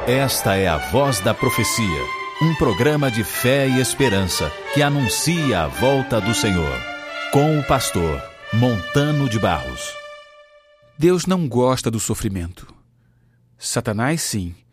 Esta é a Voz da Profecia, um programa de fé e esperança que anuncia a volta do Senhor, com o pastor Montano de Barros. Deus não gosta do sofrimento. Satanás, sim,